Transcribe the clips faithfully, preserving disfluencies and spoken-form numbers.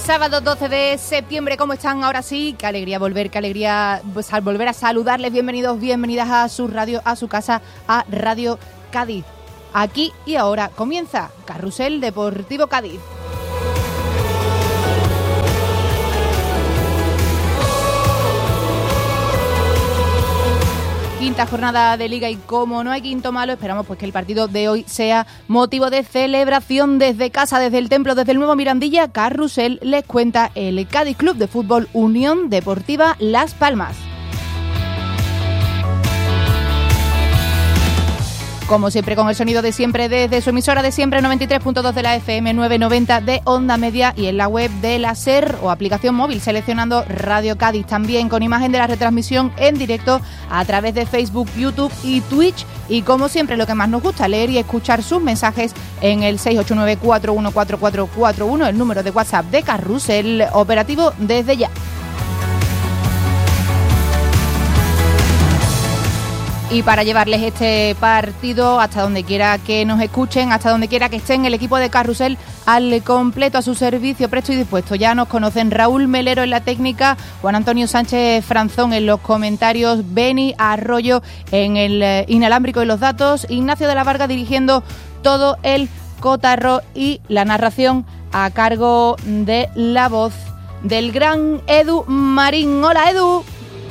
Sábado doce de septiembre, ¿cómo están? Ahora sí, qué alegría volver, qué alegría pues, al volver a saludarles. Bienvenidos, bienvenidas a su radio, a su casa, a Radio Cádiz. Aquí y ahora comienza Carrusel Deportivo Cádiz. Quinta jornada de Liga y como no hay quinto malo, esperamos pues que el partido de hoy sea motivo de celebración desde casa, desde el templo, desde el nuevo Mirandilla. Carrusel les cuenta el Cádiz Club de Fútbol Unión Deportiva Las Palmas. Como siempre, con el sonido de siempre desde su emisora de siempre, noventa y tres punto dos de la F M, novecientos noventa de Onda Media y en la web de la SER o aplicación móvil, seleccionando Radio Cádiz, también con imagen de la retransmisión en directo a través de Facebook, YouTube y Twitch. Y como siempre, lo que más nos gusta, leer y escuchar sus mensajes en el seis ocho nueve, cuatro uno cuatro cuatro cuatro uno, el número de WhatsApp de Carrusel, operativo desde ya. Y para llevarles este partido hasta donde quiera que nos escuchen, hasta donde quiera que estén, el equipo de Carrusel al completo, a su servicio, presto y dispuesto. Ya nos conocen: Raúl Melero en la técnica, Juan Antonio Sánchez Franzón en los comentarios, Beni Arroyo en el inalámbrico y los datos, Ignacio de la Varga dirigiendo todo el cotarro y la narración a cargo de la voz del gran Edu Marín. Hola, Edu.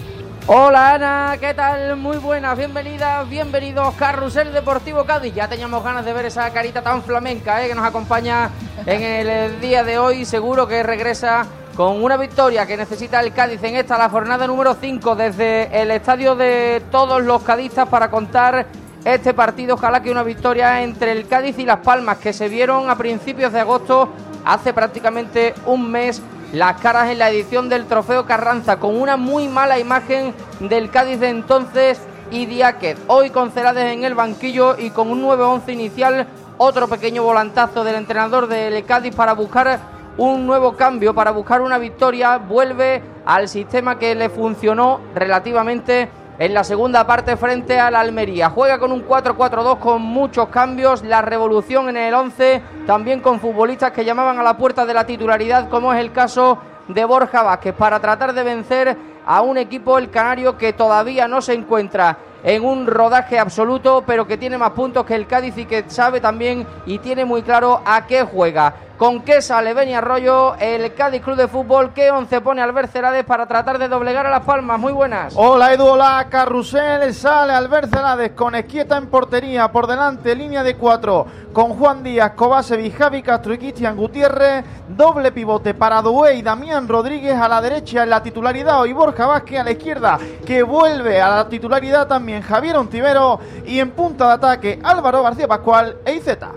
Hola Ana, ¿qué tal? Muy buenas, bienvenidas, bienvenidos Carrusel Deportivo Cádiz. Ya teníamos ganas de ver esa carita tan flamenca ¿eh? que nos acompaña en el día de hoy. Seguro que regresa con una victoria que necesita el Cádiz en esta, la jornada número cinco, desde el estadio de todos los cadistas para contar este partido. Ojalá que una victoria entre el Cádiz y Las Palmas, que se vieron a principios de agosto, hace prácticamente un mes, las caras en la edición del Trofeo Carranza, con una muy mala imagen del Cádiz de entonces y Diáquez. Hoy con Celades en el banquillo y con un nueve once inicial, otro pequeño volantazo del entrenador del Cádiz para buscar un nuevo cambio, para buscar una victoria. Vuelve al sistema que le funcionó relativamente en la segunda parte frente a la Almería. Juega con un cuatro cuatro dos con muchos cambios, la revolución en el once, también con futbolistas que llamaban a la puerta de la titularidad, como es el caso de Borja Vázquez, para tratar de vencer a un equipo, el canario, que todavía no se encuentra en un rodaje absoluto, pero que tiene más puntos que el Cádiz y que sabe también y tiene muy claro a qué juega. ¿Con qué sale Beni Arroyo, el Cádiz Club de Fútbol? ¿Qué once pone Albert Celades para tratar de doblegar a Las Palmas? Muy buenas. Hola Edu, hola Carrusel. Sale Albert Celades con Esquieta en portería, por delante línea de cuatro con Juan Díaz, Kovacevic, Javi Castro y Cristian Gutiérrez. Doble pivote para Doué y Damián Rodríguez a la derecha en la titularidad, hoy Borja Vázquez a la izquierda, que vuelve a la titularidad también Javier Ontivero, y en punta de ataque Álvaro García Pascual e Iceta.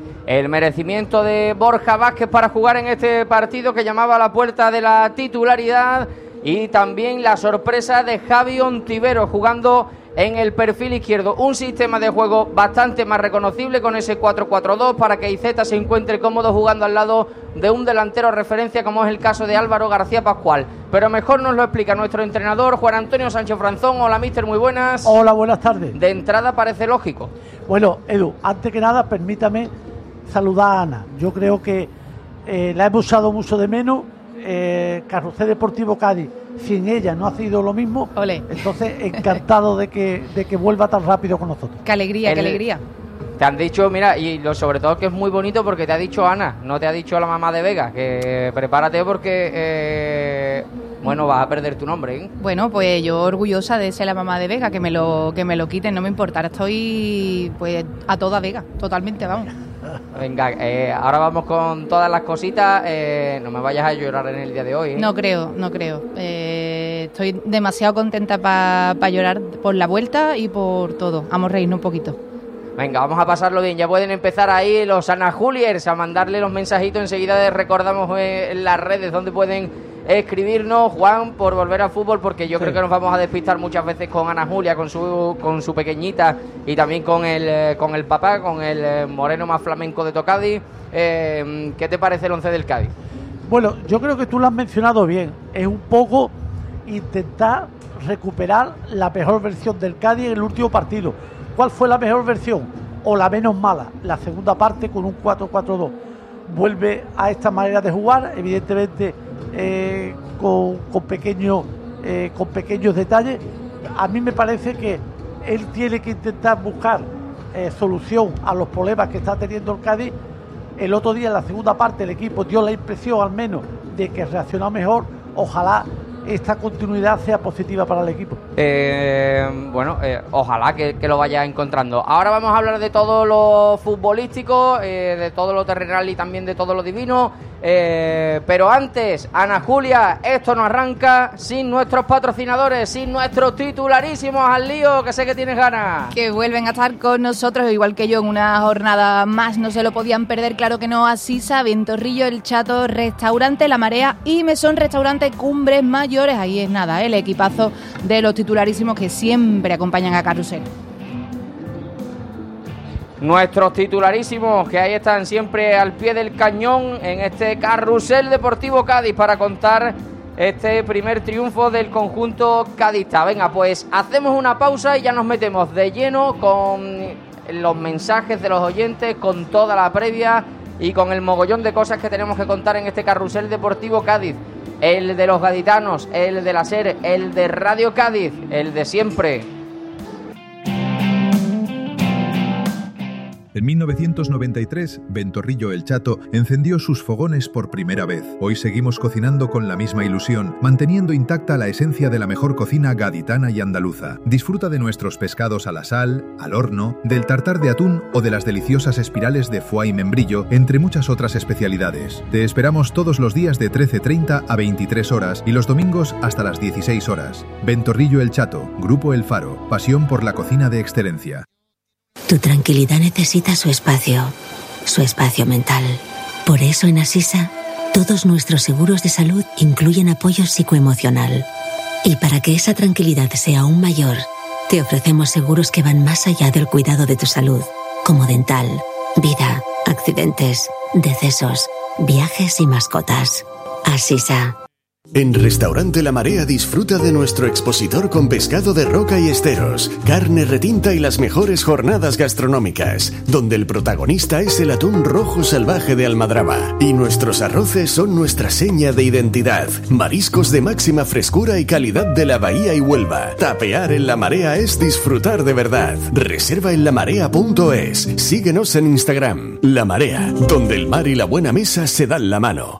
El merecimiento de Borja Vázquez para jugar en este partido, que llamaba a la puerta de la titularidad, y también la sorpresa de Javi Ontivero jugando en el perfil izquierdo. Un sistema de juego bastante más reconocible con ese cuatro cuatro dos para que Iceta se encuentre cómodo jugando al lado de un delantero referencia como es el caso de Álvaro García Pascual. Pero mejor nos lo explica nuestro entrenador Juan Antonio Sánchez Franzón. Hola míster, muy buenas. Hola, buenas tardes. De entrada parece lógico. Bueno, Edu, antes que nada permítame saludar a Ana. Yo creo que eh, la hemos usado mucho de menos. eh, Carrusel Deportivo Cádiz sin ella no ha sido lo mismo. Olé. Entonces encantado de que, de que vuelva tan rápido con nosotros. Qué alegría, El, qué alegría. Te han dicho, mira, y lo sobre todo que es muy bonito porque te ha dicho Ana, no te ha dicho la mamá de Vega, que prepárate porque eh, bueno, vas a perder tu nombre, ¿eh? Bueno, pues yo orgullosa de ser la mamá de Vega, que me lo que me lo quiten, no me importa. Ahora estoy pues a toda Vega, totalmente, vamos. Venga, eh, ahora vamos con todas las cositas. Eh, no me vayas a llorar en el día de hoy, ¿eh? No creo, no creo. Eh, estoy demasiado contenta para pa llorar por la vuelta y por todo. Vamos a reírnos un poquito. Venga, vamos a pasarlo bien. Ya pueden empezar ahí los Ana Juliers a mandarle los mensajitos. Enseguida les recordamos eh, en las redes donde pueden escribirnos. Juan, por volver al fútbol, porque yo sí. creo que nos vamos a despistar muchas veces con Ana Julia, con su con su pequeñita y también con el con el papá, con el moreno más flamenco de Tocadi. Eh, ¿Qué te parece el once del Cádiz? Bueno, yo creo que tú lo has mencionado bien. Es un poco intentar recuperar la mejor versión del Cádiz en el último partido. ¿Cuál fue la mejor versión? O la menos mala, la segunda parte con un cuatro cuatro dos. vuelve a esta manera de jugar, evidentemente eh, con, con, pequeño, eh, con pequeños detalles. A mí me parece que él tiene que intentar buscar eh, solución a los problemas que está teniendo el Cádiz. El otro día, en la segunda parte, el equipo dio la impresión al menos de que reaccionó mejor. Ojalá esta continuidad sea positiva para el equipo. Eh, bueno, eh, ojalá que, que lo vaya encontrando. Ahora vamos a hablar de todo lo futbolístico, eh, de todo lo terrenal y también de todo lo divino. Eh, pero antes, Ana Julia, esto no arranca sin nuestros patrocinadores, sin nuestros titularísimos. Al lío, que sé que tienes ganas. Que vuelven a estar con nosotros, igual que yo, en una jornada más. No se lo podían perder, claro que no. Asisa, Ventorrillo, El Chato, Restaurante La Marea y Mesón Restaurante Cumbres Mayores. Ahí es nada, ¿eh? El equipazo de los titularísimos que siempre acompañan a Carrusel. Nuestros titularísimos, que ahí están siempre al pie del cañón en este Carrusel Deportivo Cádiz para contar este primer triunfo del conjunto cadista. Venga, pues hacemos una pausa y ya nos metemos de lleno con los mensajes de los oyentes, con toda la previa y con el mogollón de cosas que tenemos que contar en este Carrusel Deportivo Cádiz. El de los gaditanos, el de la SER, el de Radio Cádiz, el de siempre. En mil novecientos noventa y tres, Ventorrillo El Chato encendió sus fogones por primera vez. Hoy seguimos cocinando con la misma ilusión, manteniendo intacta la esencia de la mejor cocina gaditana y andaluza. Disfruta de nuestros pescados a la sal, al horno, del tartar de atún o de las deliciosas espirales de foie y membrillo, entre muchas otras especialidades. Te esperamos todos los días de trece treinta a veintitrés horas y los domingos hasta las dieciséis horas. Ventorrillo El Chato, Grupo El Faro, pasión por la cocina de excelencia. Tu tranquilidad necesita su espacio, su espacio mental. Por eso en Asisa, todos nuestros seguros de salud incluyen apoyo psicoemocional. Y para que esa tranquilidad sea aún mayor, te ofrecemos seguros que van más allá del cuidado de tu salud, como dental, vida, accidentes, decesos, viajes y mascotas. Asisa. En Restaurante La Marea disfruta de nuestro expositor con pescado de roca y esteros, carne retinta y las mejores jornadas gastronómicas, donde el protagonista es el atún rojo salvaje de Almadraba y nuestros arroces son nuestra seña de identidad. Mariscos de máxima frescura y calidad de la Bahía y Huelva. Tapear en La Marea es disfrutar de verdad. Reserva en lamarea punto es. Síguenos en Instagram. La Marea, donde el mar y la buena mesa se dan la mano.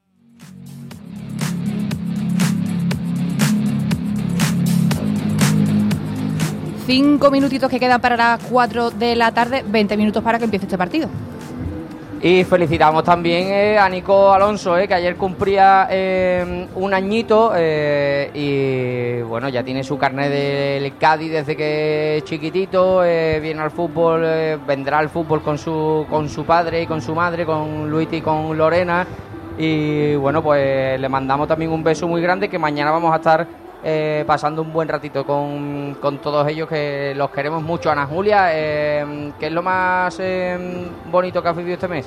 Cinco minutitos que quedan para las cuatro de la tarde, veinte minutos para que empiece este partido. Y felicitamos también eh, a Nico Alonso, eh, que ayer cumplía eh, un añito eh, y bueno, ya tiene su carnet del Cádiz desde que es chiquitito, eh, viene al fútbol, eh, vendrá al fútbol con su, con su padre y con su madre, con Luis y con Lorena. Y bueno, pues le mandamos también un beso muy grande, que mañana vamos a estar Eh, pasando un buen ratito con, con todos ellos, que los queremos mucho. Ana Julia, eh, ¿qué es lo más eh, bonito que has vivido este mes?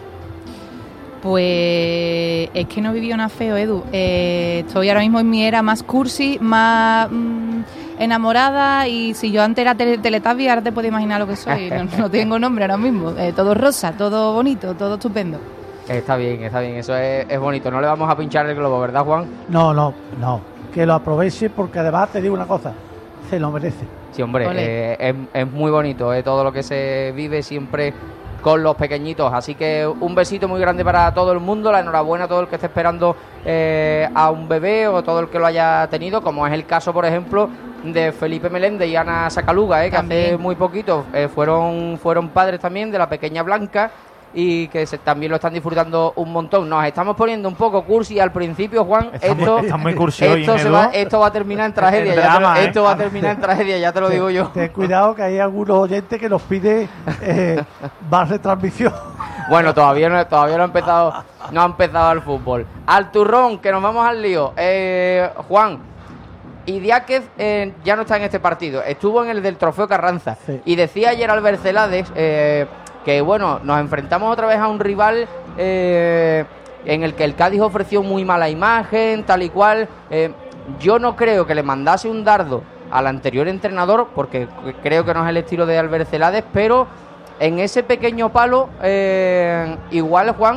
Pues es que no viví nada feo, Edu. Eh, estoy ahora mismo en mi era más cursi, más mmm, enamorada, y si yo antes era tele, Teletubby, ahora te puedes imaginar lo que soy. No, no tengo nombre ahora mismo. Eh, todo rosa, todo bonito, todo estupendo. Está bien, está bien, eso es, es bonito. No le vamos a pinchar el globo, ¿verdad, Juan? No, no, no. Que lo aproveche, porque además te digo una cosa, se lo merece. Sí, hombre, eh, es, es muy bonito eh, todo lo que se vive siempre con los pequeñitos. Así que un besito muy grande para todo el mundo, la enhorabuena a todo el que esté esperando eh, a un bebé o todo el que lo haya tenido, como es el caso, por ejemplo, de Felipe Meléndez y Ana Sacaluga, eh, que también hace muy poquito eh, fueron, fueron padres también de la pequeña Blanca, y que se, también lo están disfrutando un montón. Nos estamos poniendo un poco cursi al principio, Juan. Estamos, esto está muy cursi esto, hoy, se va, esto va a terminar en tragedia. El ya drama, te lo, ¿eh? Esto va a terminar en tragedia, ya te lo digo yo. Ten cuidado, que hay algunos oyentes que nos piden eh, más retransmisión. Bueno, todavía no, todavía no ha empezado, no ha empezado el fútbol. Al turrón, que nos vamos al lío. Eh, Juan, Idiáquez eh, ya no está en este partido. Estuvo en el del Trofeo Carranza. Sí. Y decía ayer Albert Celades eh, que bueno, nos enfrentamos otra vez a un rival eh, en el que el Cádiz ofreció muy mala imagen, tal y cual. Eh, yo no creo que le mandase un dardo al anterior entrenador, porque creo que no es el estilo de Albert Celades, pero en ese pequeño palo, eh, igual, Juan,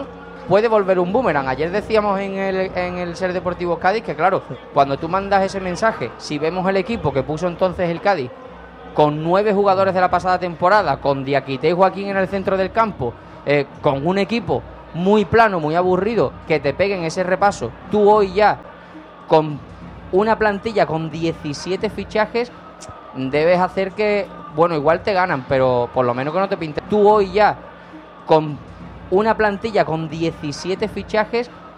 puede volver un boomerang. Ayer decíamos en el, en el Ser Deportivo Cádiz que, claro, cuando tú mandas ese mensaje, si vemos el equipo que puso entonces el Cádiz, con nueve jugadores de la pasada temporada, con Diakité y Joaquín en el centro del campo, eh, con un equipo muy plano, muy aburrido, que te peguen ese repaso, tú hoy ya, con una plantilla con diecisiete fichajes, debes hacer que, bueno, igual te ganan, pero por lo menos que no te pinten. Tú hoy ya, con una plantilla con diecisiete fichajes,